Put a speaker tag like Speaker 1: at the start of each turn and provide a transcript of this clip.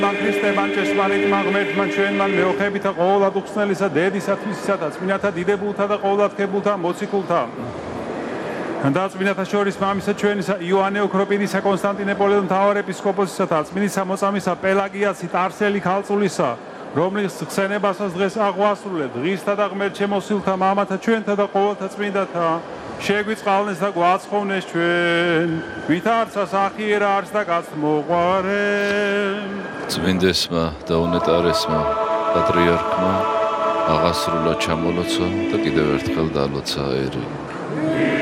Speaker 1: ქრისტებან ჭეშმარიტმა ღმერთმა ჩვენმან მეოხებითა ყოვლად უხსნელისა დედისა თვისისა და წმინდათა დიდებულთა და ყოვლად ქებულთა მოციქულთა და წმინდათა შორის მამისა ჩვენისა იოანე ოქროპირისა კონსტანტინეპოლელის მთავარეპისკოპოსისა და წმინდისა მოწამისა პელაგიასი ტარსელი ქალწულისა რომლის ხსენებასაც დღეს აღვასრულებთ ღირსთა და ღმერთ შემოსილთა მამათა ჩვენთა და ყოველთა წმინდათა შეგვიწყალნეს და გვაცხოვნეს ჩვენ ვით არცას ახიერა არც და კაც მოყვარე
Speaker 2: წმინდესმა და უნეტარესმა პატრიარქმა აღასრულა ჩამოლოცა და კიდევ ერთხელ დალოცა ერი